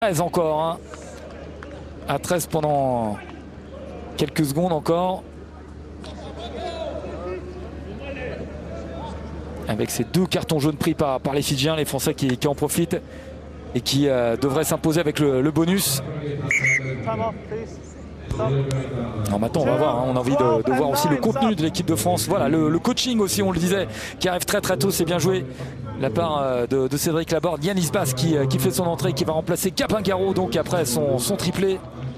13 encore, hein. À 13 pendant quelques secondes encore. Avec ces 2 cartons jaunes pris par les Fidjiens, les Français qui en profitent et qui devraient s'imposer avec le bonus. Alors maintenant on va voir, hein, on a envie de voir aussi le contenu de l'équipe de France. Voilà, le coaching aussi, on le disait, qui arrive très tôt, c'est bien joué. La part de Cédric Laborde, Yann Isbas qui fait son entrée, qui va remplacer Capingaro donc après son triplé.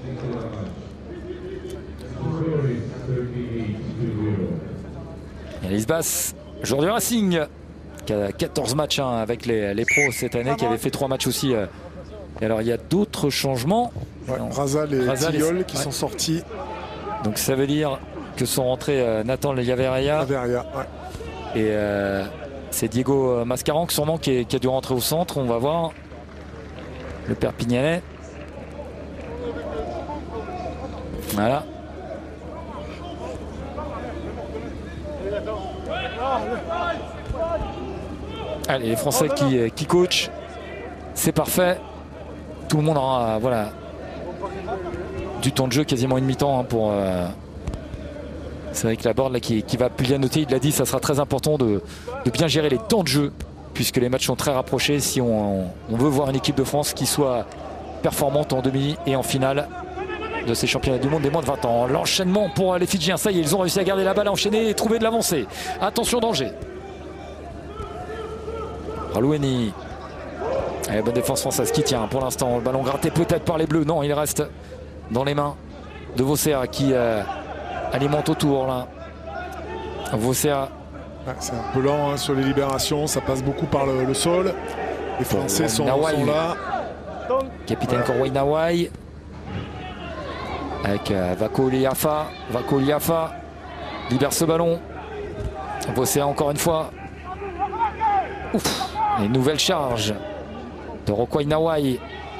Yann Isbas, joueur du Racing, qui a 14 matchs hein, avec les pros cette année, qui avait fait 3 matchs aussi. Et alors il y a d'autres changements. Ouais, Razal et Tillol qui sont sortis. Donc ça veut dire que sont rentrés Nathan Yaveria. Ouais. Et c'est Diego Mascarenhas sûrement qui a dû rentrer au centre. On va voir. Le Perpignanais. Voilà. Allez, les Français qui coachent. C'est parfait. Tout le monde aura voilà, du temps de jeu, quasiment une mi-temps hein, pour Cédric Laborde là, qui va bien noter. Il l'a dit, ça sera très important de bien gérer les temps de jeu puisque les matchs sont très rapprochés si on veut voir une équipe de France qui soit performante en demi et en finale de ces championnats du monde des moins de 20 ans. L'enchaînement pour les Fidjiens, ça y est, ils ont réussi à garder la balle, enchaîner et trouver de l'avancée. Attention, danger. Raloueni. Allez, bonne défense française qui tient pour l'instant. Le ballon gratté peut-être par les Bleus. Non, il reste dans les mains de Vocea qui alimente autour là. Vocea. Ouais, c'est un peu lent hein, sur les libérations. Ça passe beaucoup par le sol. Les Français sont là. Capitaine Korwai Nawai. Avec Vako Liafa. Vako Liafa libère ce ballon. Vocea encore une fois. Ouf. Les nouvelles charges de Rokwai Nawai.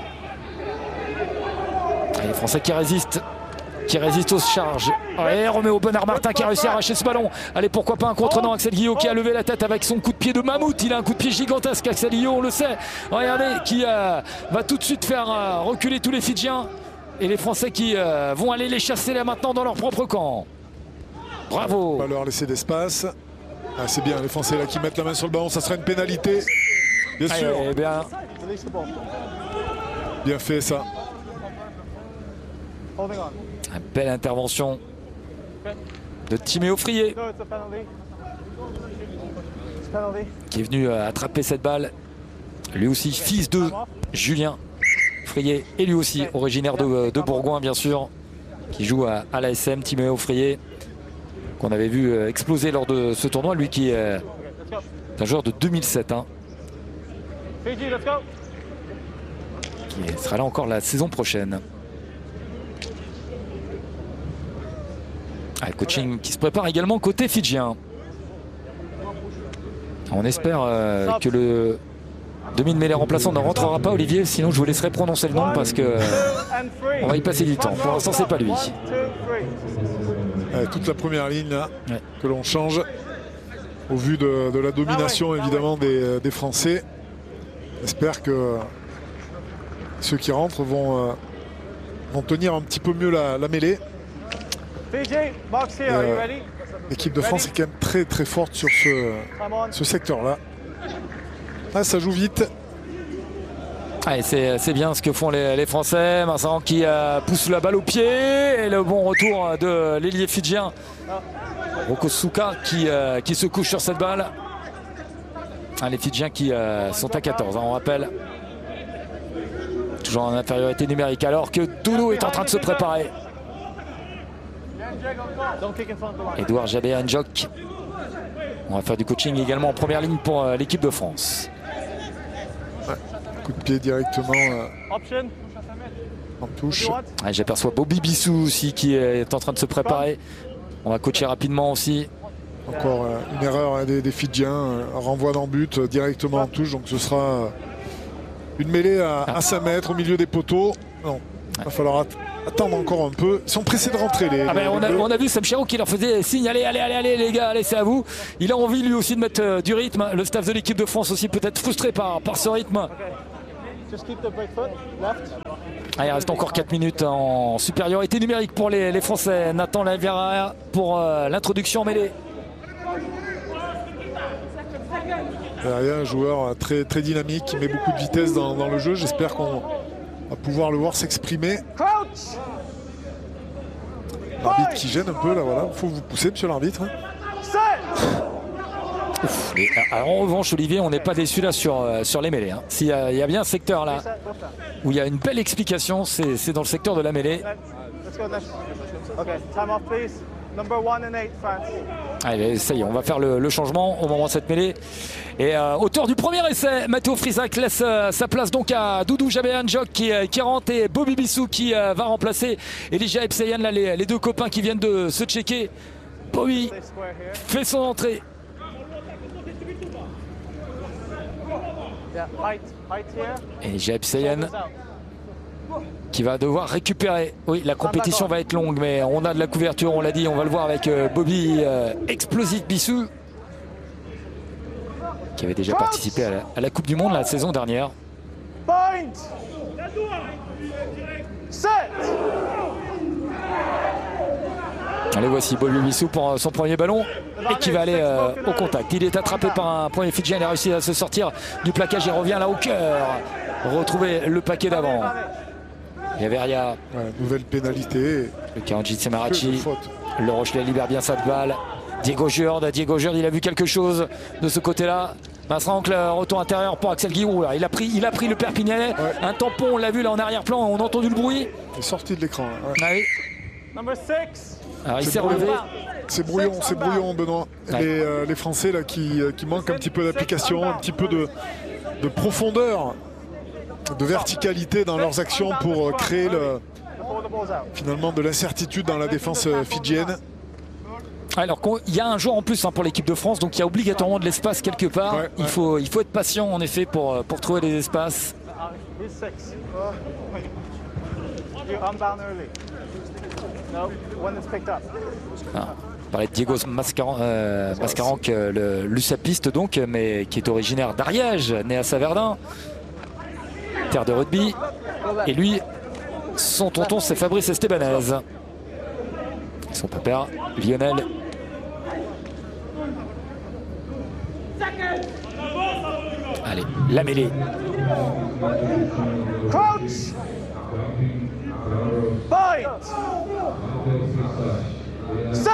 Les Français qui résistent aux charges. Et Roméo Bonnard-Martin qui a réussi à arracher ce ballon. Allez, pourquoi pas un contre-dent. Axel Guillot qui a levé la tête avec son coup de pied de mammouth. Il a un coup de pied gigantesque, Axel Guillot, on le sait. Regardez, qui va tout de suite faire reculer tous les Fidjiens. Et les Français qui vont aller les chasser là maintenant dans leur propre camp. Bravo. Pas leur laisser d'espace. Ah, c'est bien, les Français là qui mettent la main sur le ballon, ça sera une pénalité. Bien sûr. Bien fait ça. Une belle intervention de Timéo Frié qui est venu attraper cette balle. Lui aussi fils de Julien Frié et lui aussi originaire de Bourgoin bien sûr, qui joue à l'ASM. Timéo Frié qu'on avait vu exploser lors de ce tournoi, lui qui est un joueur de 2007 hein. Qui sera là encore la saison prochaine. Le coaching qui se prépare également côté fidjien. On espère que le demi-de-mêlée remplaçant ne rentrera pas, Olivier, sinon je vous laisserai prononcer le nom parce que on va y passer du temps. Pour l'instant c'est pas lui. Toute la première ligne là, ouais, que l'on change au vu de la domination évidemment des Français. J'espère que ceux qui rentrent vont tenir un petit peu mieux la mêlée. L'équipe de France est quand même très très forte sur ce secteur-là. Ah, ça joue vite. Allez, c'est bien ce que font les Français. Vincent qui pousse la balle au pied. Et le bon retour de l'ailier fidjien Rokosuka qui se couche sur cette balle. Les Fidjiens qui sont à 14, hein, on rappelle. Toujours en infériorité numérique alors que Doudou est en train de se préparer. Edouard Jabé-Anjok. On va faire du coaching également en première ligne pour l'équipe de France. Ouais, coup de pied directement en touche. Ouais, j'aperçois Bobby Bissou aussi qui est en train de se préparer. On va coacher rapidement aussi. Encore une erreur des Fidjiens, un renvoi dans but directement en touche, donc ce sera une mêlée à 5 mètres au milieu des poteaux. Non, il va falloir attendre encore un peu. Ils sont pressés de rentrer on a vu Sam Chirou qui leur faisait signe, allez les gars, allez c'est à vous. Il a envie lui aussi de mettre du rythme. Le staff de l'équipe de France aussi peut-être frustré par ce rythme. Ah, il reste encore 4 minutes en supériorité numérique pour les Français. Nathan Laverrière pour l'introduction en mêlée. Un joueur très, très dynamique qui met beaucoup de vitesse dans le jeu. J'espère qu'on va pouvoir le voir s'exprimer. L'arbitre qui gêne un peu là, voilà. Il faut vous pousser, monsieur l'arbitre. Alors en revanche, Olivier, on n'est pas déçu là sur les mêlées. Hein. S'il y a bien un secteur là où il y a une belle explication, c'est dans le secteur de la mêlée. Allez, ça y est, on va faire le changement au moment de cette mêlée. Et auteur du premier essai, Matteo Frisac laisse sa place donc à Doudou Jabehanjok qui rentre et Bobby Bissou qui va remplacer Elijah Ebseyan, là les deux copains qui viennent de se checker. Bobby fait son entrée. Et Jaeb Sayan qui va devoir récupérer. Oui, la compétition va être longue, mais on a de la couverture, on l'a dit, on va le voir avec Bobby Explosif Bissou qui avait déjà participé à la Coupe du Monde la saison dernière. Allez, voici Bobby Bissou pour son premier ballon et qui va aller au contact. Il est attrapé par un premier Fidjien, il a réussi à se sortir du plaquage, il revient là au cœur, retrouver le paquet d'avant. Yaveria. Nouvelle pénalité. Le Karanjit Semarachi. Le Rochelet libère bien sa balle. Diego Jurde, il a vu quelque chose de ce côté-là. Masrancle, retour intérieur pour Axel Guillou. Il a pris le Perpignanais. Ouais. Un tampon, on l'a vu là en arrière-plan, on a entendu le bruit. Il est sorti de l'écran. Ouais. Ah oui. Alors il s'est relevé. C'est brouillon, Benoît. Ouais. Les Français là qui manquent un petit peu d'application, un petit peu de profondeur, de verticalité dans leurs actions pour créer finalement de l'incertitude dans la défense fidjienne. Alors il y a un joueur en plus pour l'équipe de France, donc il y a obligatoirement de l'espace quelque part. Ouais, il faut être patient en effet pour trouver des espaces. On parlait de Diego Mascarenque, l'USAPiste donc, mais qui est originaire d'Ariège, né à Saverdun, terre de rugby. Et lui, son tonton, c'est Fabrice Estebanez. Son père, Lionel. Allez, la mêlée. Crouch. Fight. Set.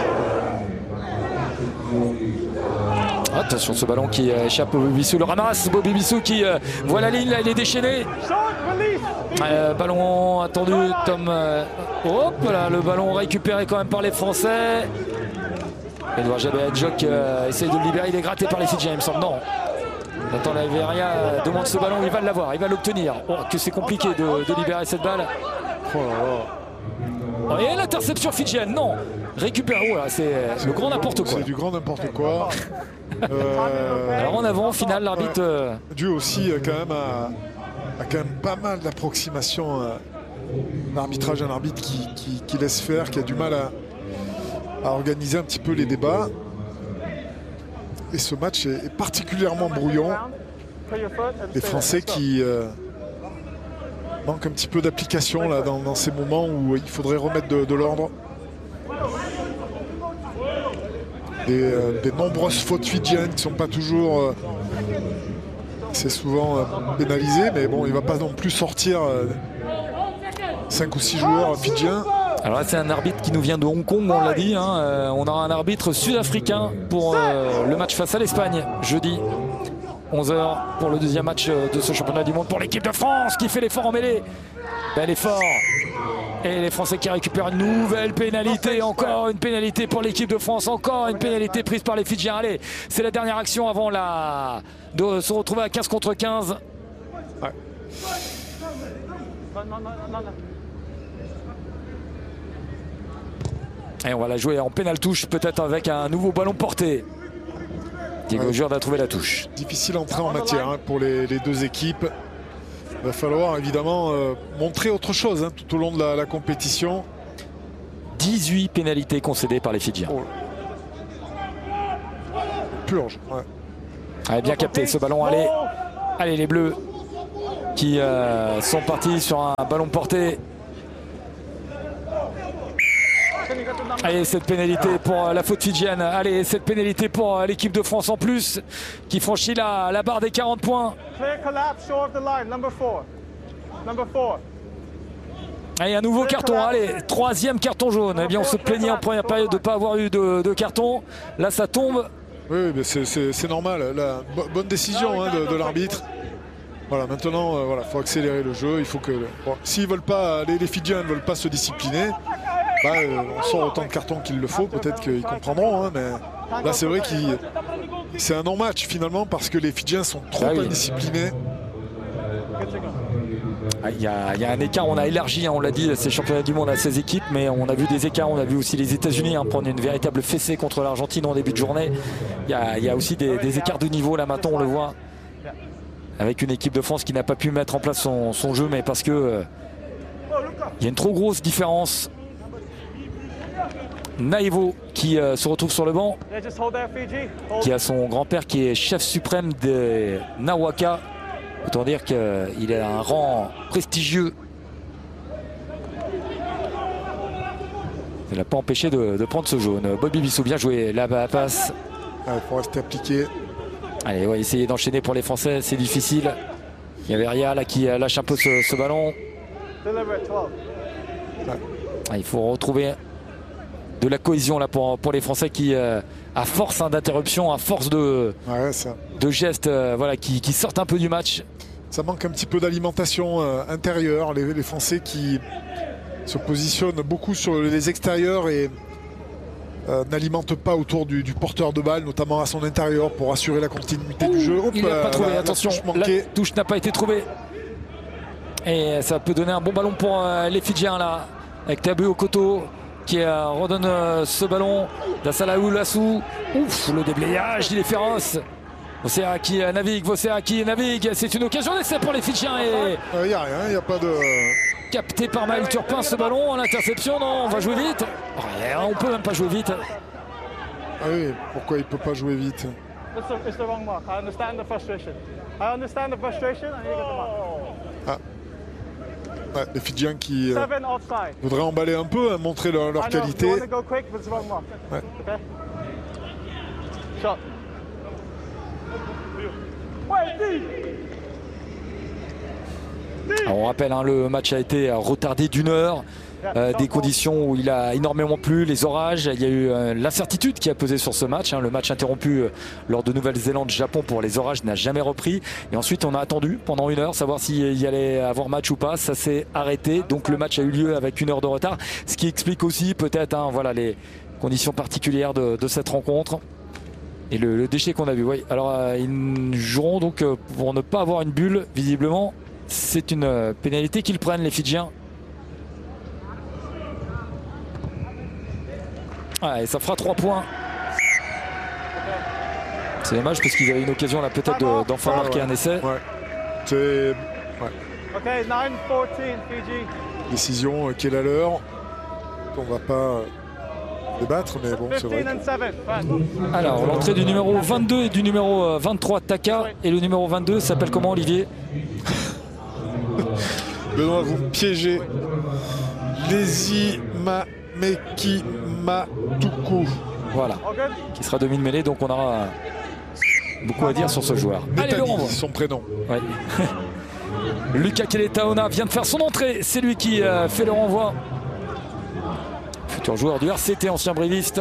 Attention, ce ballon qui échappe au Bobby Bissou, le ramasse. Bobby Bissou qui voit la ligne, là il est déchaîné. Ballon attendu, Tom. Hop là, le ballon récupéré quand même par les Français. Edouard Jabehanjok essaye de le libérer, il est gratté par les Fidjiens, il me semble. Non. Nathan Laverrière demande ce ballon, il va l'avoir, il va l'obtenir. Oh, que c'est compliqué de libérer cette balle. Oh là là. Et l'interception fidjienne, non. Récupère, oh là, c'est le grand n'importe quoi. C'est du grand n'importe quoi. Alors en avant, au final, l'arbitre. Dû aussi quand même à quand même pas mal d'approximations. L'arbitrage, un arbitre qui laisse faire, qui a du mal à organiser un petit peu les débats. Et ce match est particulièrement brouillon. Les Français qui manquent un petit peu d'application là dans ces moments où il faudrait remettre de l'ordre. Des nombreuses fautes fidjiennes qui ne sont pas toujours... c'est souvent pénalisé, mais bon, il ne va pas non plus sortir 5 ou 6 joueurs fidjiens. Alors là, c'est un arbitre qui nous vient de Hong Kong, on l'a dit. Hein. On a un arbitre sud-africain pour le match face à l'Espagne, jeudi. 11h pour le deuxième match de ce championnat du monde pour l'équipe de France qui fait l'effort en mêlée. Bel effort. Et les Français qui récupèrent une nouvelle pénalité. Encore une pénalité pour l'équipe de France. Encore une pénalité prise par les Fidjiens. Allez, c'est la dernière action avant de se retrouver à 15 contre 15. Ouais. Et on va la jouer en pénal touche, peut-être avec un nouveau ballon porté. Diego Jurde a trouvé la touche. Difficile entrée en matière pour les deux équipes. Il va falloir évidemment montrer autre chose tout au long de la compétition. 18 pénalités concédées par les Fidjiens. Oh. Purge. Ouais. Allez, bien capté ce ballon. Allez les Bleus. qui sont partis sur un ballon porté. Allez, cette pénalité pour la faute fidjienne. Allez, cette pénalité pour l'équipe de France en plus qui franchit la barre des 40 points. Allez, un nouveau carton. Allez, 3e carton jaune. Eh bien, on se plaignait en première période de ne pas avoir eu de carton. Là, ça tombe. Oui, mais c'est normal. La bonne décision de l'arbitre. Voilà, maintenant, voilà, faut accélérer le jeu. Il faut que, bon, s'ils veulent pas, les Fidjiens ne veulent pas se discipliner, bah, on sort autant de cartons qu'il le faut. Peut-être qu'ils comprendront, hein, mais là, c'est vrai que c'est un non-match finalement parce que les Fidjiens sont trop indisciplinés. Il y a un écart, on a élargi, hein, on l'a dit, ces championnats du monde à 16 équipes, mais on a vu des écarts, on a vu aussi les États-Unis prendre une véritable fessée contre l'Argentine en début de journée. Il y a aussi des écarts de niveau là maintenant, on le voit. Avec une équipe de France qui n'a pas pu mettre en place son jeu, mais parce que il y a une trop grosse différence. Naevo qui se retrouve sur le banc, qui a son grand-père qui est chef suprême des Nawaka. Autant dire qu'il a un rang prestigieux. Il n'a pas empêché de prendre ce jaune. Bobby Bissou, bien joué, la passe. Il faut rester appliqué. Allez, on va essayer d'enchaîner pour les Français, c'est difficile. Il y avait Ria là qui lâche un peu ce ballon. Il faut retrouver de la cohésion là pour les Français qui, à force d'interruption, à force de gestes voilà, qui sortent un peu du match. Ça manque un petit peu d'alimentation intérieure. Les Français qui se positionnent beaucoup sur les extérieurs et n'alimente pas autour du porteur de balle, notamment à son intérieur pour assurer la continuité du jeu. Il n'a pas trouvé, attention, la touche n'a pas été trouvée. Et ça peut donner un bon ballon pour les Fidjiens là, avec Tabu Okoto qui redonne ce ballon. Dassalaou Lassou, ouf, le déblayage, il est féroce. Vocea qui navigue, Vocea qui navigue, c'est une occasion d'essai pour les Fidjiens. Il n'y a rien, il n'y a pas de... Capté par Maël Turpin ce ballon en interception, non, on va jouer vite. On peut même pas jouer vite. Ah oui, pourquoi il peut pas jouer vite? Ouais, les Fidjiens qui voudraient emballer un peu, hein, montrer leur qualité. Ouais. Alors on rappelle, hein, le match a été retardé d'1 heure, des conditions où il a énormément plu, les orages, il y a eu l'incertitude qui a pesé sur ce match, hein, le match interrompu lors de Nouvelle-Zélande-Japon pour les orages n'a jamais repris, et ensuite on a attendu pendant 1 heure savoir s'il y allait avoir match ou pas, ça s'est arrêté, donc le match a eu lieu avec 1 heure de retard, ce qui explique aussi peut-être voilà, les conditions particulières de cette rencontre. Et le déchet qu'on a vu, oui. Alors ils joueront donc pour ne pas avoir une bulle, visiblement. C'est une pénalité qu'ils prennent, les Fidjiens. Ah, et ça fera 3 points. C'est dommage parce qu'ils avaient une occasion là peut-être d'enfin marquer un essai. Ouais. Décision qui est la leur. On va pas débattre, mais bon, c'est vrai. Alors, l'entrée du numéro 22 et du numéro 23, Taka. Et le numéro 22 s'appelle comment, Olivier? Benoît, vous me piégez. Lesi Meki Matuku. Voilà. Qui sera demi de mêlée, donc on aura beaucoup à dire sur ce joueur. Allez, son prénom. Ouais. Lucas Keletaona vient de faire son entrée. C'est lui qui fait le renvoi. Futur joueur du RCT, ancien bréviste.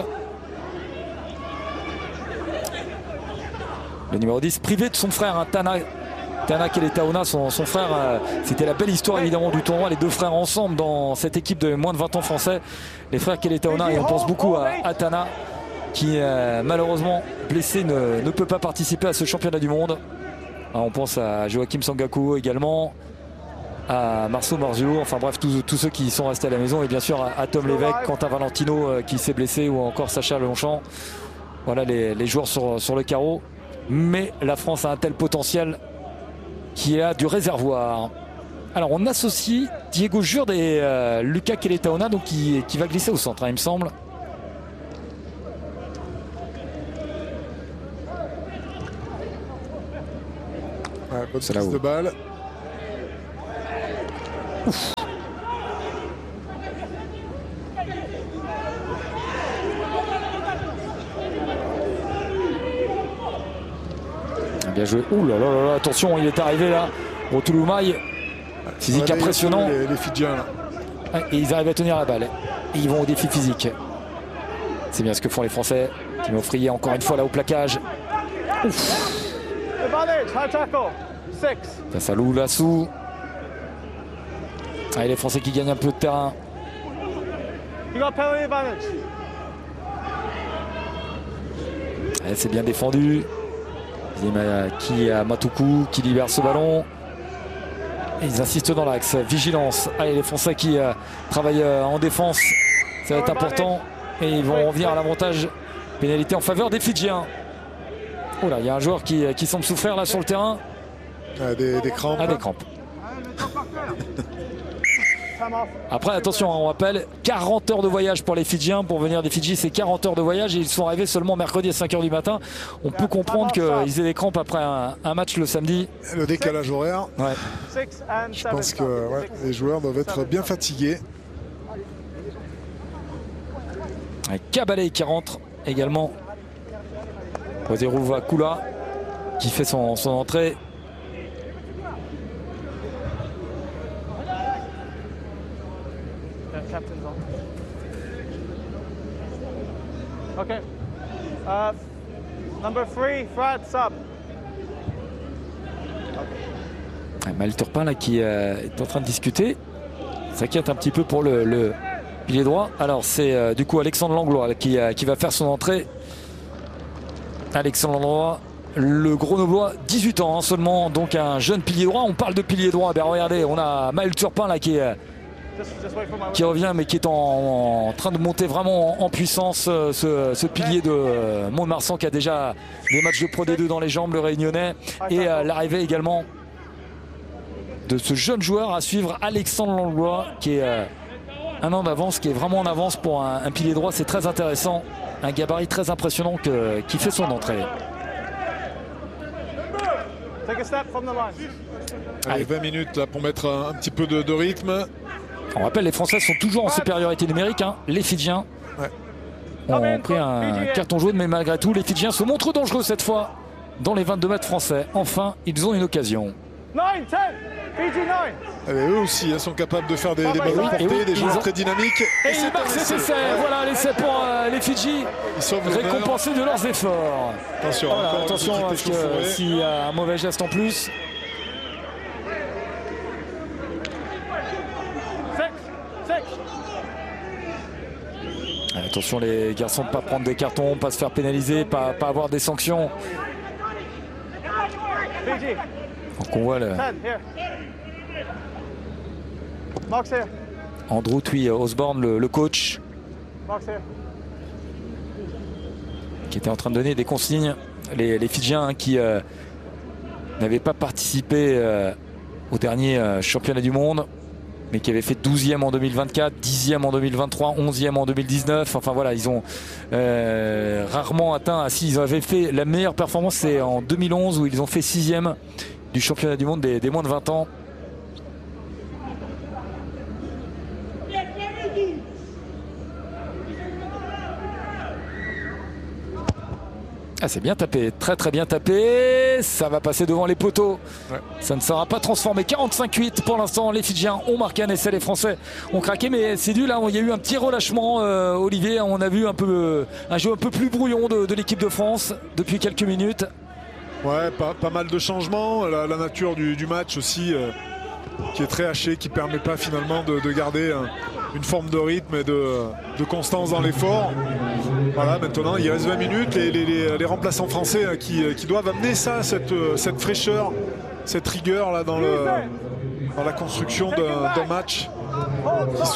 Le numéro 10, privé de son frère, hein, Tana Keletaona, son frère, c'était la belle histoire évidemment du tournoi, les deux frères ensemble dans cette équipe de moins de 20 ans français, les frères Keletaona, et on pense beaucoup à Tana qui malheureusement blessé ne peut pas participer à ce championnat du monde. On pense à Joachim Sangaku également, à Marceau Morzio, enfin bref tous ceux qui sont restés à la maison, et bien sûr à Tom Lévesque, Quentin Valentino qui s'est blessé, ou encore Sacha Longchamp. Voilà les joueurs sur le carreau, mais la France a un tel potentiel qui a du réservoir. Alors on associe Diego Jurde et Lucas Keletaona, donc qui va glisser au centre, hein, il me semble. Ouais, bonne prise de balle. Ouf. Bien joué. Ouh là là là, attention, il est arrivé là. Rotouloumaï, physique impressionnant. Les Fidjiens là. Et ils arrivent à tenir la balle. Et ils vont au défi physique. C'est bien ce que font les Français. Timo Frier encore une fois là au plaquage. Ouf. Face à Lou Lassou. Allez, les Français qui gagnent un peu de terrain. C'est bien défendu. Qui a Matuku qui libère ce ballon. Et ils insistent dans l'axe. Vigilance. Allez, les Français qui travaillent en défense. Ça va être important. Et ils vont revenir à l'avantage. Pénalité en faveur des Fidjiens. Oh là, il y a un joueur qui semble souffrir là sur le terrain. Des crampes. Des crampes. Après, attention, on rappelle 40 heures de voyage pour les Fidjiens. Pour venir des Fidji, c'est 40 heures de voyage et ils sont arrivés seulement mercredi à 5 h du matin. On peut comprendre qu'ils aient des crampes après un match le samedi. Le décalage horaire. Ouais. Je pense que les joueurs doivent être bien fatigués. Kabalé qui rentre également. Ozerouva Kula qui fait son entrée. Okay. Number 3, Fred, sub. Maël Turpin là qui est en train de discuter. S'inquiète un petit peu pour le pilier droit. Alors c'est du coup Alexandre Langlois qui va faire son entrée. Alexandre Langlois, le Grenoblois, 18 ans seulement, donc un jeune pilier droit. On parle de pilier droit. Ben regardez, on a Maël Turpin là qui revient mais qui est en train de monter vraiment en puissance, ce pilier de Mont-de-Marsan qui a déjà des matchs de Pro D2 dans les jambes, le Réunionnais, et l'arrivée également de ce jeune joueur à suivre, Alexandre Langlois, qui est un an d'avance, qui est vraiment en avance pour un pilier droit. C'est très intéressant, un gabarit très impressionnant qui fait son entrée. Allez, 20 minutes là pour mettre un petit peu de rythme. On rappelle, les Français sont toujours en supériorité numérique. Les Fidjiens ont pris un carton jaune, mais malgré tout, les Fidjiens se montrent dangereux cette fois dans les 22 mètres français. Enfin, ils ont une occasion. 9, 10, Fiji 9. Allez, eux aussi sont capables de faire des ballons portés, des joueurs très dynamiques. Et ils marquent cet essai. Voilà l'essai pour les Fidji, récompensés de leurs efforts. Attention, voilà, attention parce que s'il y a un mauvais geste en plus. Attention les garçons de ne pas prendre des cartons, pas se faire pénaliser, pas avoir des sanctions. Donc on voit Andrew Thuy Osborne, le coach, qui était en train de donner des consignes. Les Fidjiens qui n'avaient pas participé au dernier championnat du monde, mais qui avait fait 12e en 2024, 10e en 2023, 11e en 2019. Enfin voilà, ils ont rarement atteint. Ils avaient fait la meilleure performance, c'est en 2011 où ils ont fait 6e du championnat du monde des moins de 20 ans. Ah, c'est bien tapé, très très bien tapé. Ça va passer devant les poteaux. Ouais. Ça ne sera pas transformé. 45-8 pour l'instant. Les Fidjiens ont marqué un essai. Les Français ont craqué, mais c'est dû là. Il y a eu un petit relâchement, Olivier. On a vu un jeu un peu plus brouillon de l'équipe de France depuis quelques minutes. Ouais, pas mal de changements. La nature du match aussi, qui est très hachée, qui ne permet pas finalement de garder une forme de rythme et de constance dans l'effort. Voilà, maintenant il reste 20 minutes, les remplaçants français qui doivent amener ça, cette fraîcheur, cette rigueur là dans la construction d'un match qui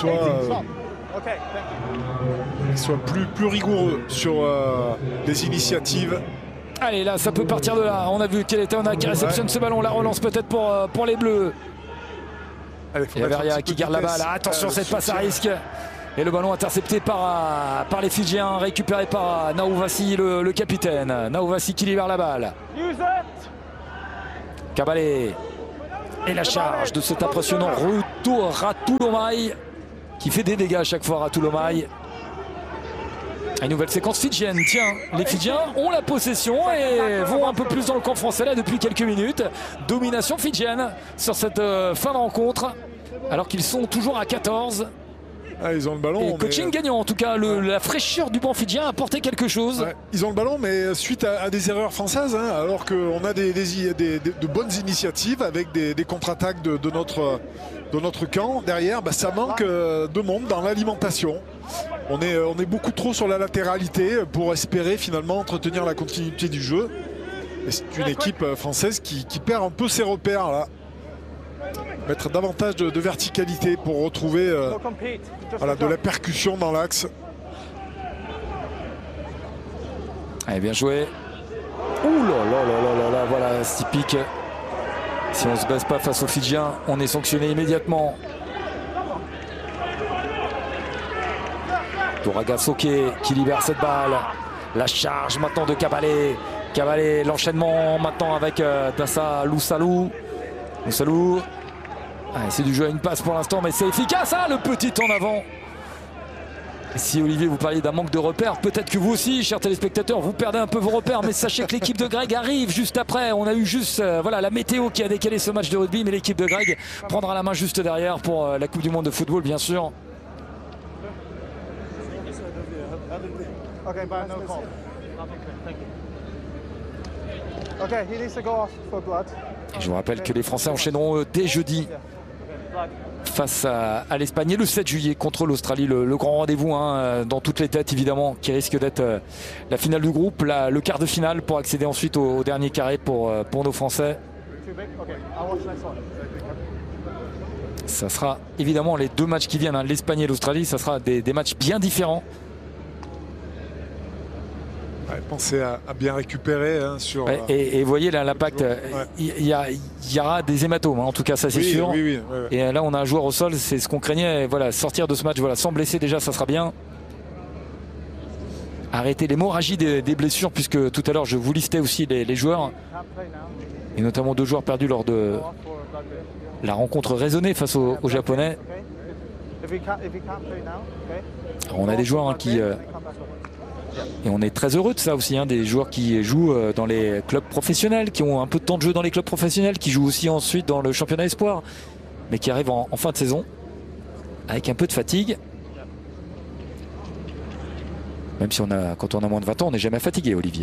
soit plus rigoureux sur les initiatives. Allez, là ça peut partir de là. On a vu quel était, on a qui réceptionne ce ballon, la relance peut-être pour les Bleus. Allez, il y a Veria qui garde la balle. Attention, cette passe à risque. Et le ballon intercepté par les Fidjiens, récupéré par Naouvasi, le capitaine. Naouvasi qui libère la balle. Kabalé. Et la charge de cet impressionnant retour Ratulomai qui fait des dégâts à chaque fois. Ratulomai. Une nouvelle séquence fidjienne. Tiens, les Fidjiens ont la possession et vont un peu plus dans le camp français là depuis quelques minutes. Domination fidjienne sur cette fin de rencontre alors qu'ils sont toujours à 14. Ah, ils ont le ballon. Et coaching gagnant en tout cas, la fraîcheur du banc fidjien a apporté quelque chose. Ouais, ils ont le ballon mais suite à des erreurs françaises hein, alors qu'on a de bonnes initiatives avec des contre-attaques de notre camp. Derrière, ça manque de monde dans l'alimentation. On est beaucoup trop sur la latéralité pour espérer finalement entretenir la continuité du jeu. Et c'est une équipe française qui perd un peu ses repères là. Mettre davantage de verticalité pour retrouver voilà, de la percussion dans l'axe. Allez, bien joué. Ouh là là là là là là, voilà, c'est typique. Si on ne se baisse pas face aux Fidjiens, on est sanctionné immédiatement. Toraga Soke qui libère cette balle. La charge maintenant de Kabalé. Kabalé, l'enchaînement maintenant avec Dassa Loussalou. Loussalou. C'est du jeu à une passe pour l'instant, mais c'est efficace. Le petit en avant. Si Olivier, vous parliez d'un manque de repères, peut-être que vous aussi, chers téléspectateurs, vous perdez un peu vos repères. Mais sachez que l'équipe de Greg arrive juste après. On a eu juste voilà, la météo qui a décalé ce match de rugby, mais l'équipe de Greg prendra la main juste derrière pour la Coupe du Monde de football, bien sûr. Okay, but no call. Okay, he needs to go off for blood. Et je vous rappelle que les Français enchaîneront dès jeudi face à l'Espagne et le 7 juillet contre l'Australie. Le grand rendez-vous hein, dans toutes les têtes évidemment qui risque d'être la finale du groupe, le quart de finale pour accéder ensuite au dernier carré pour nos Français. Ça sera évidemment les deux matchs qui viennent, hein, l'Espagne et l'Australie, ça sera des matchs bien différents. Ouais, pensez à bien récupérer hein, sur. Ouais, et voyez là l'impact, il y aura des hématomes, hein, en tout cas ça c'est sûr. Oui, et là on a un joueur au sol, c'est ce qu'on craignait. Et voilà, sortir de ce match voilà, sans blesser déjà, ça sera bien. Arrêter l'hémorragie des blessures, puisque tout à l'heure je vous listais aussi les joueurs. Et notamment 2 joueurs perdus lors de la rencontre raisonnée face aux Japonais. Alors, on a des joueurs hein, qui... Et on est très heureux de ça aussi, hein, des joueurs qui jouent dans les clubs professionnels, qui ont un peu de temps de jeu dans les clubs professionnels, qui jouent aussi ensuite dans le championnat espoir, mais qui arrivent en fin de saison avec un peu de fatigue. Même si quand on a moins de 20 ans, on n'est jamais fatigué, Olivier.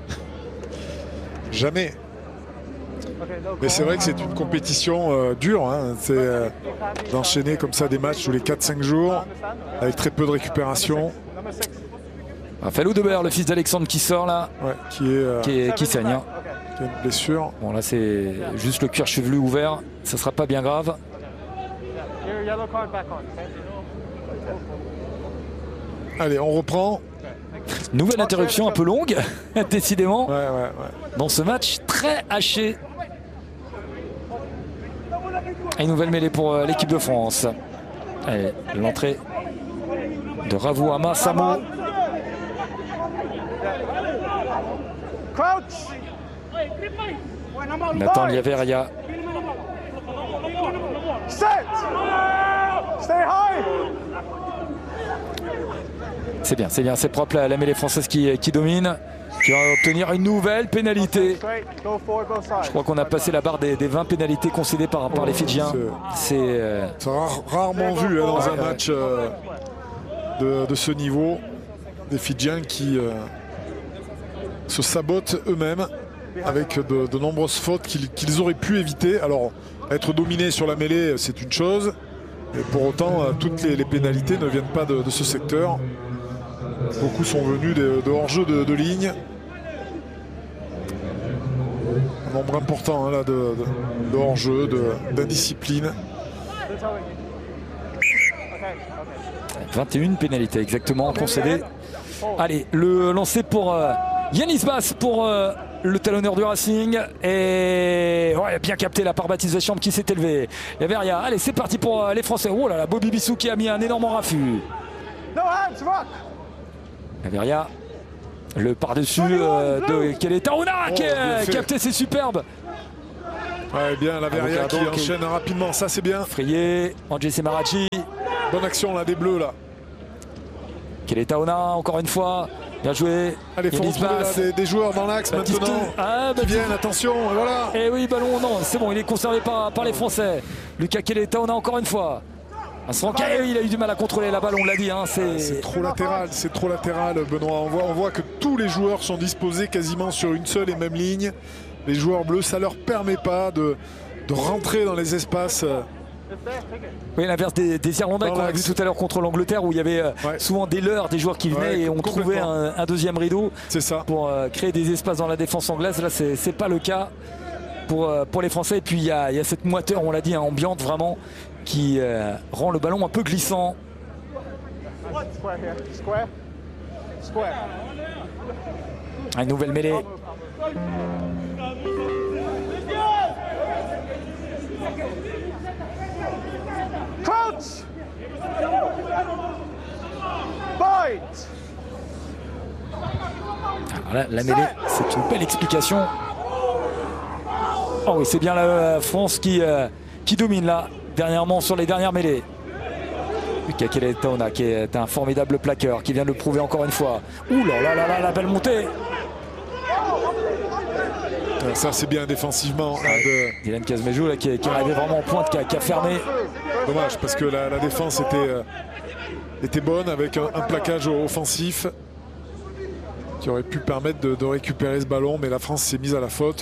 Jamais. Mais c'est vrai que c'est une compétition dure. Hein. C'est d'enchaîner comme ça des matchs tous les 4-5 jours, avec très peu de récupération. Raphaël Oudebert, le fils d'Alexandre qui sort là, qui saigne. Hein. Qui a une blessure. Bon là c'est juste le cuir chevelu ouvert, ça sera pas bien grave. Allez, on reprend. Nouvelle interruption un peu longue, décidément, ouais. dans ce match très haché. Et une nouvelle mêlée pour l'équipe de France. L'entrée de Ravouama Samo. Nathan Liaveria. C'est bien, c'est propre la mêlée française qui domine, qui va obtenir une nouvelle pénalité. Je crois qu'on a passé la barre des 20 pénalités concédées par les Fidjiens. C'est rarement vu hein, dans un match de ce niveau. Des Fidjiens qui se sabotent eux-mêmes avec de nombreuses fautes qu'ils auraient pu éviter. Alors, être dominé sur la mêlée, c'est une chose. Mais pour autant, toutes les pénalités ne viennent pas de ce secteur. Beaucoup sont venus de hors-jeu de ligne. Un nombre important hein, là, de hors-jeu, d'indiscipline. 21 pénalités exactement concédées. Allez, le lancer pour Yanis Bass pour le talonneur du Racing. Et ouais, bien capté la par Baptiste Deschamps qui s'est élevé. Il y avait rien. Allez, c'est parti pour les Français. Oh là là, Bobby Bissou qui a mis un énorme raffut. Averia, le par-dessus de Kelly Taruna qui a capté, c'est superbe. Ouais, bien la Verria qui enchaîne rapidement, ça c'est bien. Frier, Andjé Semarachi. Bonne action là des Bleus là. Keletaona encore une fois. Bien joué. Allez, faut retrouver des joueurs dans l'axe maintenant. Qui viennent, attention, voilà. Et oui, ballon, non, c'est bon, il est conservé par les Français. Lucas Keletaona encore une fois. Il a eu du mal à contrôler la balle, on l'a dit. Hein, c'est trop latéral, Benoît. On voit que tous les joueurs sont disposés quasiment sur une seule et même ligne. Les joueurs bleus, ça ne leur permet pas de rentrer dans les espaces. Oui, l'inverse des Irlandais qu'on a vu tout à l'heure contre l'Angleterre, où il y avait souvent des leurres, des joueurs qui venaient et on trouvait un deuxième rideau pour créer des espaces dans la défense anglaise. Là, c'est pas le cas pour les Français. Et puis il y a cette moiteur, on l'a dit, ambiante vraiment, qui rend le ballon un peu glissant. Une nouvelle mêlée. Crouch! Fight! Alors là, la mêlée, c'est une belle explication. Oh oui, c'est bien la France qui domine là, dernièrement sur les dernières mêlées. Lucas Keletaona qui est un formidable plaqueur, qui vient de le prouver encore une fois. Ouh là là là, la belle montée. Ça c'est bien défensivement. Dylan Kazmejou là, qui arrivait vraiment en pointe, qui a fermé. Dommage parce que la défense était bonne avec un plaquage offensif qui aurait pu permettre de récupérer ce ballon, mais la France s'est mise à la faute.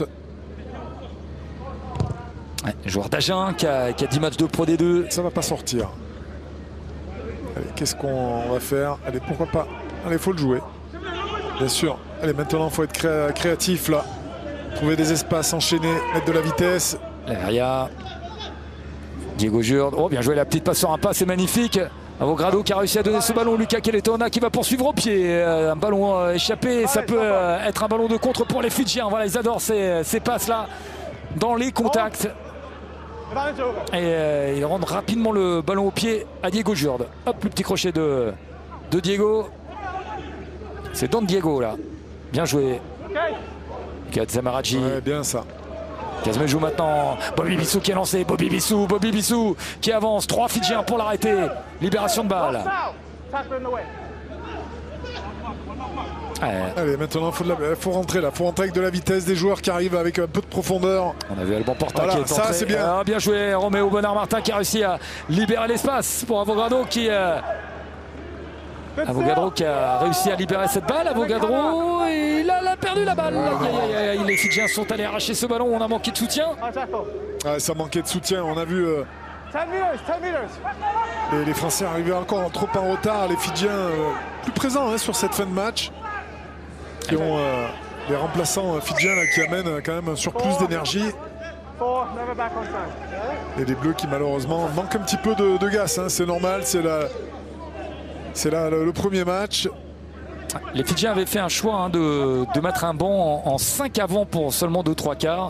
Ouais, joueur d'Agen qui a 10 matchs de Pro D2. Ça va pas sortir. Allez, qu'est-ce qu'on va faire? Allez, pourquoi pas? Allez, faut le jouer. Bien sûr. Allez, maintenant, il faut être créatif là. Trouver des espaces, enchaîner, mettre de la vitesse. Verria. Diego Jurde. Oh, bien joué, la petite passe sur un pas, c'est magnifique. Avogadro qui a réussi à donner ce ballon. Lucas Keletaona qui va poursuivre au pied. Un ballon échappé, ça peut être un ballon de contre pour les Fidjiens. Voilà, ils adorent ces passes-là dans les contacts. Et ils rendent rapidement le ballon au pied à Diego Jurde. Hop, le petit crochet de Diego. C'est Don Diego là. Bien joué. Samarachi. Ouais, bien ça. Kazmejou maintenant. Bobby Bissou qui est lancé. Bobby Bissou qui avance. 3 Fidjiens pour l'arrêter. Libération de balle. Allez, maintenant faut rentrer là. Faut rentrer avec de la vitesse, des joueurs qui arrivent avec un peu de profondeur. On a vu Alban Porta qui est entré. Ça c'est bien. Bien joué. Roméo Bonnard-Martin qui a réussi à libérer l'espace pour Avogadro qui a réussi à libérer cette balle. Avogadro, il a perdu la balle. Les Fidjiens sont allés arracher ce ballon. On a manqué de soutien. Ça manquait de soutien. On a vu les Français arrivaient encore trop en retard. Les Fidjiens plus présents sur cette fin de match. Qui ont les remplaçants fidjiens là, qui amènent quand même un surplus d'énergie. Et les Bleus qui malheureusement manquent un petit peu de gaz. C'est normal. C'est là le premier match. Les Fidjiens avaient fait un choix de mettre un banc en 5 avant pour seulement 2-3 quarts.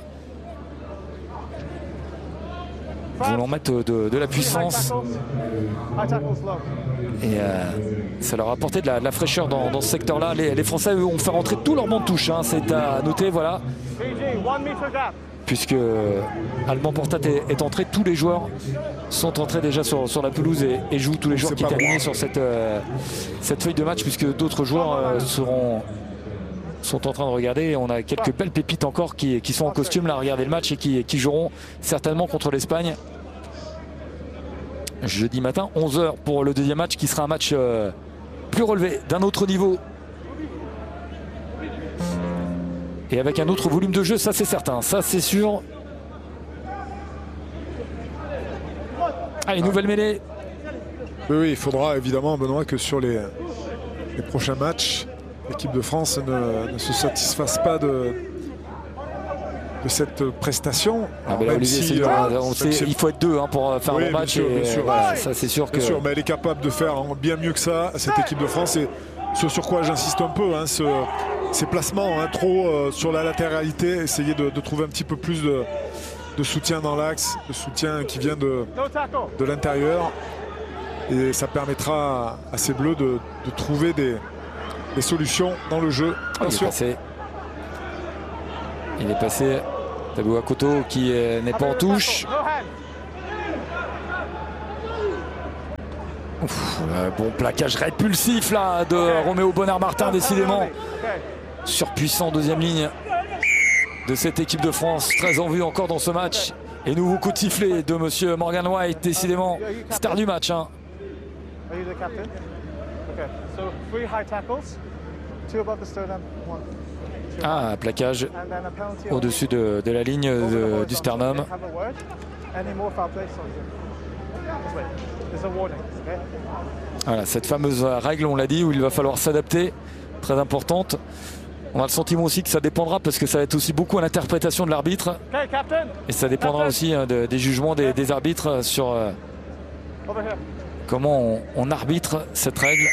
Voulant mettre de la puissance. Et ça leur a apporté de la fraîcheur dans ce secteur-là. Les Français, eux, ont fait rentrer tout leur banc de touche. C'est à noter, voilà. Puisque Alban Porta est entré, tous les joueurs sont entrés déjà sur la pelouse et jouent, tous les joueurs qui étaient alignés sur cette feuille de match, puisque d'autres joueurs sont en train de regarder. On a quelques belles pépites encore qui sont en costume là à regarder le match et qui joueront certainement contre l'Espagne jeudi matin 11 h pour le deuxième match, qui sera un match plus relevé, d'un autre niveau et avec un autre volume de jeu, ça c'est certain, ça c'est sûr. Allez, nouvelle mêlée. Oui, il faudra évidemment, Benoît, que sur les prochains matchs, l'équipe de France ne se satisfasse pas de cette prestation. Olivier, il faut être deux pour faire un bon match. Bien sûr. Voilà, ça c'est sûr que. Bien sûr, mais elle est capable de faire bien mieux que ça, cette équipe de France. Et ce sur quoi j'insiste un peu, ces placements trop sur la latéralité, essayer de trouver un petit peu plus de soutien dans l'axe, de soutien qui vient de l'intérieur. Et ça permettra à ces Bleus de trouver des solutions dans le jeu. Il est passé Tabou Akoto qui n'est pas en touche. Bon plaquage répulsif là de Roméo Bonnard-Martin, décidément. Surpuissant deuxième ligne de cette équipe de France, très en vue encore dans ce match. Et nouveau coup de sifflet de monsieur Morgan White, décidément star du match. Hein. Ah, plaquage au-dessus de la ligne du sternum. Voilà, cette fameuse règle, on l'a dit, où il va falloir s'adapter, très importante. On a le sentiment aussi que ça dépendra, parce que ça va être aussi beaucoup à l'interprétation de l'arbitre. Et ça dépendra aussi des jugements des arbitres sur comment on arbitre cette règle.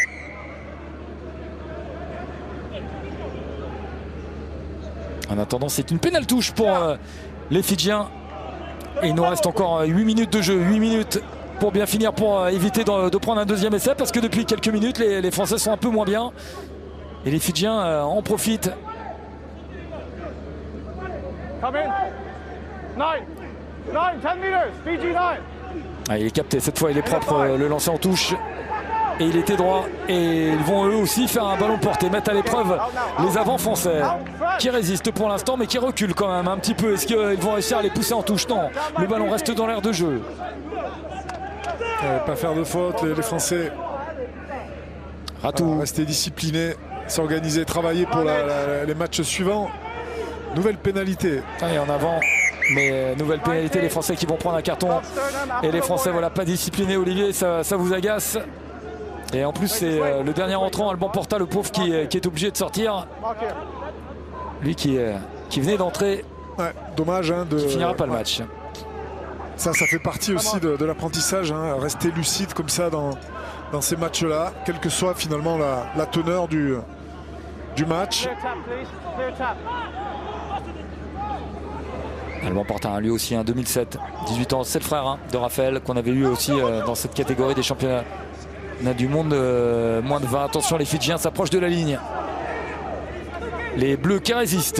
En attendant, c'est une pénale touche pour les Fidjiens. Et il nous reste encore 8 minutes de jeu, 8 minutes pour bien finir, pour éviter de prendre un deuxième essai, parce que depuis quelques minutes, les Français sont un peu moins bien. Et les Fidjiens en profitent. Ah, il est capté, cette fois il est propre, le lancer en touche. Et il était droit. Et ils vont eux aussi faire un ballon porté, mettre à l'épreuve les avants français, qui résistent pour l'instant, mais qui reculent quand même un petit peu. Est-ce qu'ils vont réussir à les pousser en touche? Non, le ballon reste dans l'air de jeu. Pas faire de faute, les Français. Ratou. Rester disciplinés, s'organiser, travailler pour les matchs suivants. Nouvelle pénalité. Et en avant, mais nouvelle pénalité, les Français qui vont prendre un carton. Et les Français, voilà, pas disciplinés, Olivier, ça vous agace. Et en plus, c'est le dernier entrant, Alban Porta, le pauvre, qui est obligé de sortir. Lui qui venait d'entrer. Ouais, dommage. Hein, qui finira pas le match. Ça fait partie aussi de l'apprentissage. Hein, rester lucide comme ça dans ces matchs-là, quelle que soit finalement la teneur du match. Alban Porta, lui aussi, 2007, 18 ans, c'est le frère de Raphaël, qu'on avait eu aussi dans cette catégorie des championnats du monde, moins de 20. Attention, les Fidjiens s'approchent de la ligne. Les Bleus qui résistent.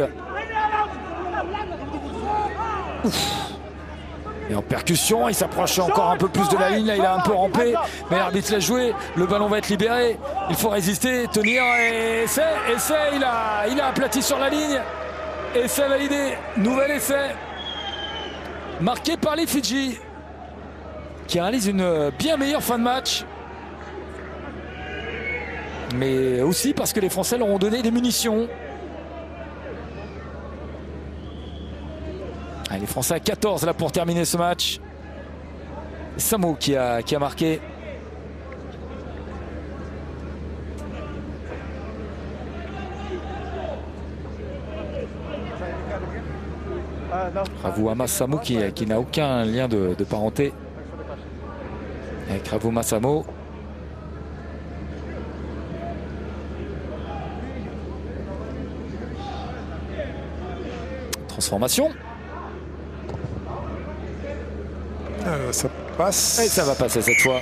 Ouf. Et en percussion, il s'approche encore un peu plus de la ligne. Là, il a un peu rampé, mais l'arbitre l'a joué. Le ballon va être libéré. Il faut résister, tenir. Et essai. Il a aplati sur la ligne. Essai validé. Nouvel essai. Marqué par les Fidji, qui réalisent une bien meilleure fin de match. Mais aussi parce que les Français leur ont donné des munitions. Allez, les Français à 14 là pour terminer ce match. Samo qui a marqué. Ravouama Samo qui n'a aucun lien de parenté avec Ravouama Samo. Transformation. Ça passe. Et ça va passer cette fois.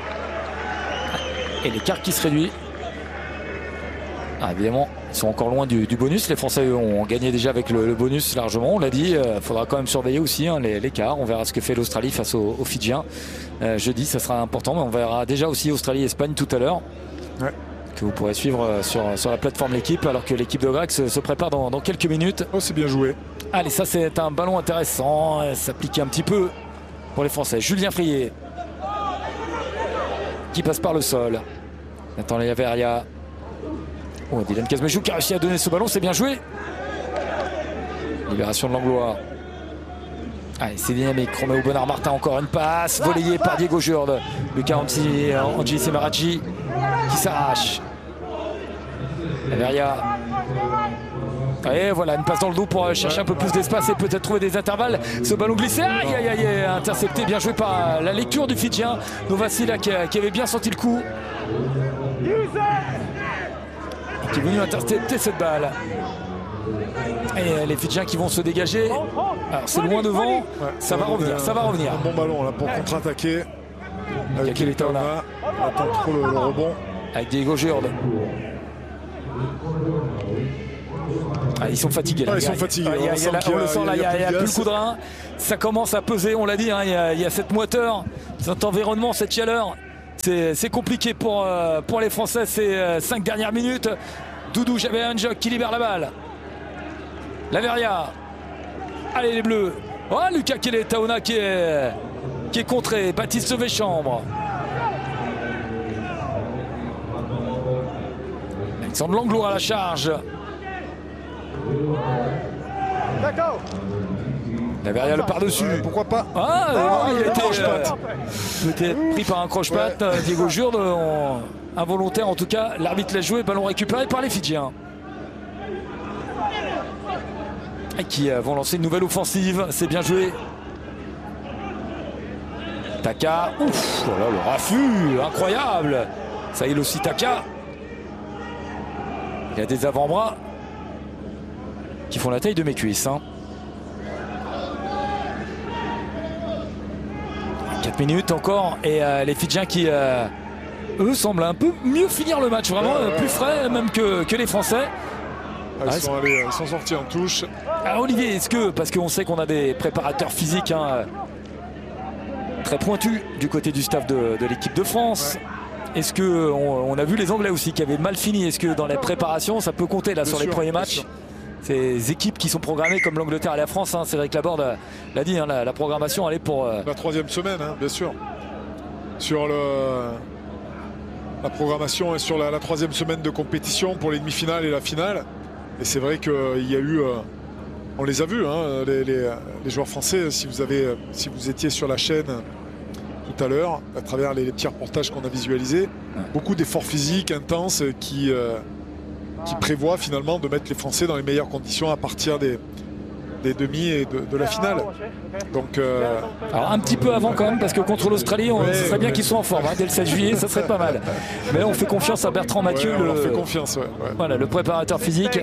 Et l'écart qui se réduit. Ah, évidemment, ils sont encore loin du bonus. Les Français ont gagné déjà avec le bonus largement. On l'a dit, il faudra quand même surveiller aussi l'écart. On verra ce que fait l'Australie face aux Fidjiens. Jeudi, ça sera important. Mais on verra déjà aussi Australie-Espagne tout à l'heure. Ouais. Que vous pourrez suivre sur la plateforme L'équipe, alors que l'équipe de Greg se prépare dans quelques minutes. Oh, c'est bien joué. Allez, ça c'est un ballon intéressant. Ça pique un petit peu pour les Français. Julien Frier qui passe par le sol. Nathan Leveria. Oh, Dylan Kazmejou qui a réussi à donner ce ballon, c'est bien joué. Libération de l'Anglois. Allez, c'est dynamique. Roméo Bonnard-Martin, encore une passe volleyée par Diego Jurde. Lucas Angie Semarachi qui s'arrache. Leveria. Et voilà, une passe dans le dos pour chercher un peu plus d'espace et peut-être trouver des intervalles. Ce ballon glissé, aïe, intercepté, bien joué par la lecture du Fidjien. Novacila qui avait bien senti le coup. Qui est venu intercepter cette balle. Et les Fidjiens qui vont se dégager. Alors c'est loin devant, ouais, ça va revenir. Un bon ballon là pour contre-attaquer. Avec Keletaona, on attend trop le rebond. Avec Diego Jurde. Ah, ils sont fatigués là. Ils sont fatigués. On le sent là, il n'y a plus le coup de rein. Ça commence à peser, on l'a dit, hein, il y a cette moiteur, cet environnement, cette chaleur. C'est compliqué pour les Français ces 5 dernières minutes. Doudou Jabeanjok qui libère la balle. Laveria. Allez les Bleus. Oh, Lucas Keletaona qui est contré. Baptiste Véchambre. Alexandre Langlois à la charge. D'accord. Laveria le par-dessus. Pourquoi pas? Il a été peut-être pris par un croche-patte. Diego Jurde, involontaire en tout cas. L'arbitre l'a joué, ballon récupéré par les Fidjiens. Et qui vont lancer une nouvelle offensive. C'est bien joué. Taka. Ouf, voilà le raffut, incroyable. Ça y est aussi Taka. Il y a des avant-bras qui font la taille de mes cuisses. 4 minutes encore et les Fidjiens qui, eux, semblent un peu mieux finir le match. Vraiment plus frais même que les Français. Ils sont sortis en touche. Alors Olivier, est-ce que, parce qu'on sait qu'on a des préparateurs physiques très pointus du côté du staff de l'équipe de France, est-ce qu'on a vu les Anglais aussi qui avaient mal fini? Est-ce que dans les préparations ça peut compter là sur les premiers matchs? Ces équipes qui sont programmées comme l'Angleterre et la France, Cédric Laborde l'a dit, la programmation elle est pour... La 3e semaine, bien sûr. Sur la programmation est sur la 3e semaine de compétition pour les demi-finales et la finale. Et c'est vrai qu'il y a eu... on les a vus, les joueurs français, si vous étiez sur la chaîne tout à l'heure, à travers les petits reportages qu'on a visualisés, beaucoup d'efforts physiques intenses qui prévoit finalement de mettre les Français dans les meilleures conditions à partir des demi et de la finale. Donc, alors un petit peu avant quand même, parce que contre l'Australie, ce serait bien qu'ils soient en forme. Dès le 7 juillet, ça serait pas mal. Mais là, on fait confiance à Bertrand Mathieu, on fait confiance, voilà, le préparateur physique.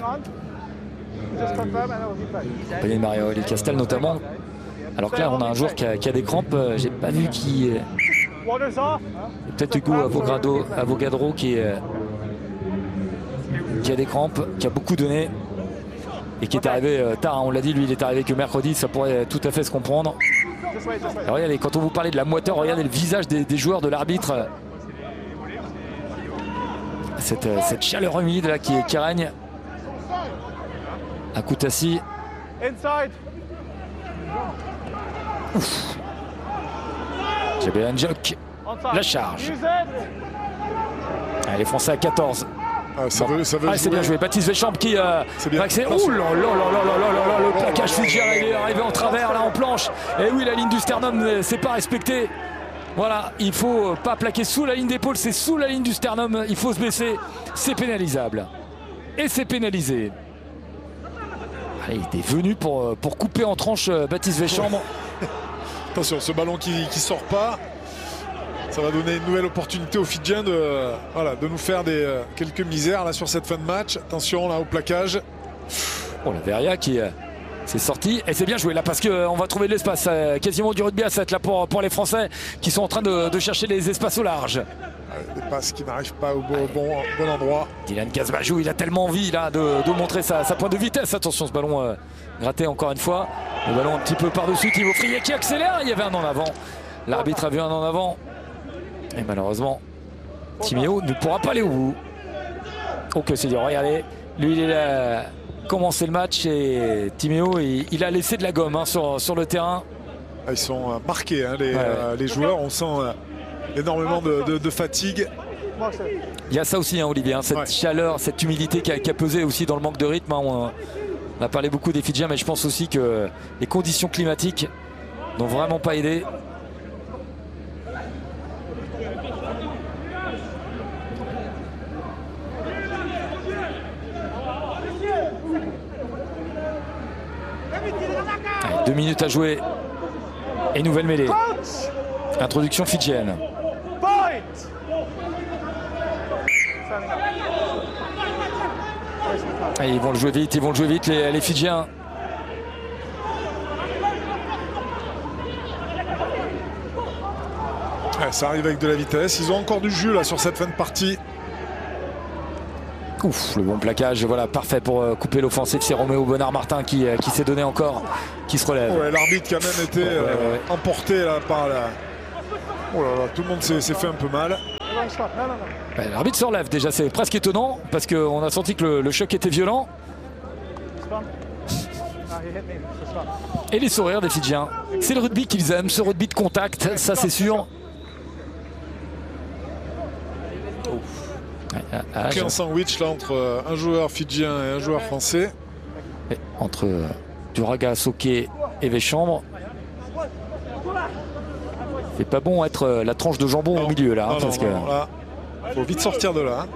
Accompagné de Mario Castel notamment. Alors que là, on a un joueur qui a des crampes. J'ai pas vu qui. Peut-être Hugo Avogadro qui a des crampes, qui a beaucoup donné et qui est arrivé tard. On l'a dit, lui, il est arrivé que mercredi. Ça pourrait tout à fait se comprendre. Alors, regardez, quand on vous parlait de la moiteur, regardez le visage des joueurs, de l'arbitre. Cette chaleur humide là qui règne à Koutassi. Jabeanjok, la charge. Les Français à 14. C'est bien joué. Baptiste Véchambre qui va accéder. Oh là là là, le plaquage fidjien, il est arrivé en travers là en planche. Et oui, la ligne du sternum, c'est pas respecté. Voilà, il faut pas plaquer sous la ligne d'épaule, c'est sous la ligne du sternum. Il faut se baisser, c'est pénalisable. Et c'est pénalisé. Allez, il est venu pour couper en tranche Baptiste Véchambre. Attention, ce ballon qui sort pas. Ça va donner une nouvelle opportunité aux Fidjiens de nous faire quelques misères là sur cette fin de match. Attention là au plaquage. Oh, la Veria qui s'est sorti et c'est bien joué là parce qu'on va trouver de l'espace. Quasiment du rugby à 7 là pour les Français qui sont en train de chercher les espaces au large. Des passes qui n'arrivent pas au bon endroit. Dylan Casbajou, il a tellement envie là de montrer sa pointe de vitesse. Attention, ce ballon gratté encore une fois. Le ballon un petit peu par-dessus. Thibaut Frier qui accélère. Il y avait un en avant. L'arbitre a vu un en avant. Et malheureusement, Timéo ne pourra pas aller au bout. Oh que c'est dur, regardez. Lui, il a commencé le match et Timéo, il a laissé de la gomme sur le terrain. Ils sont marqués, les joueurs. On sent énormément de fatigue. Il y a ça aussi, Olivier, cette chaleur, cette humidité qui a pesé aussi dans le manque de rythme. On a parlé beaucoup des Fidjiens, mais je pense aussi que les conditions climatiques n'ont vraiment pas aidé. Allez, 2 minutes à jouer et nouvelle mêlée. Introduction fidjienne. Allez, ils vont le jouer vite, les Fidjiens. Ça arrive avec de la vitesse. Ils ont encore du jus là sur cette fin de partie. Ouf, le bon plaquage, voilà, parfait pour couper l'offensive. C'est Roméo Bonnard-Martin qui s'est donné encore, qui se relève. Ouais, l'arbitre quand même était emporté là, par la... Oh là là, tout le monde s'est fait un peu mal. Ouais, l'arbitre se relève déjà, c'est presque étonnant parce qu'on a senti que le choc était violent. Et les sourires des Fidjiens. C'est le rugby qu'ils aiment, ce rugby de contact, ça c'est sûr. Pris en sandwich là entre un joueur fidjien et un joueur français. Et entre Duraga, Soké et Véchambre. C'est pas bon être la tranche de jambon au milieu là. Non, là, faut vite sortir de là.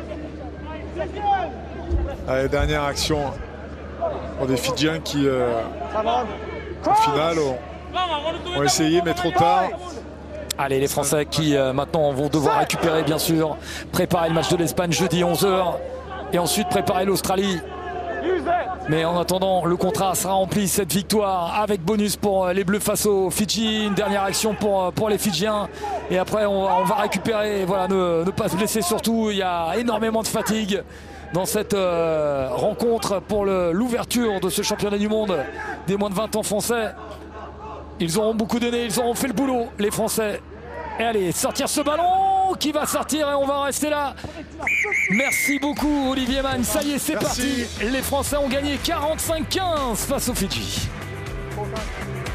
Allez, dernière action pour des Fidjiens qui au final ont essayé mais trop tard. Allez, les Français qui maintenant vont devoir récupérer bien sûr, préparer le match de l'Espagne jeudi 11h et ensuite préparer l'Australie. Mais en attendant, le contrat sera rempli, cette victoire avec bonus pour les Bleus face aux Fidji. Une dernière action pour les Fidjiens. Et après, on va récupérer. Voilà, ne pas se blesser surtout. Il y a énormément de fatigue dans cette rencontre pour l'ouverture de ce championnat du monde des moins de 20 ans français. Ils auront beaucoup donné, ils auront fait le boulot, les Français. Et allez, sortir ce ballon qui va sortir et on va rester là. Merci beaucoup Olivier Magne. Ça y est, c'est parti. Les Français ont gagné 45-15 face aux Fidji.